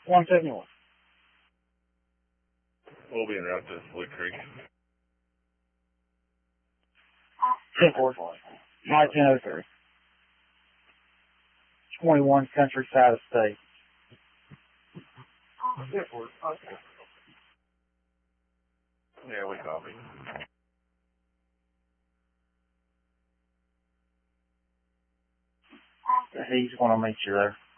171. We'll be en route to Wood Creek. 10-4. 1903. 21 Countryside Estate. 10-4. Okay. Yeah, we copy. He's going to meet you there.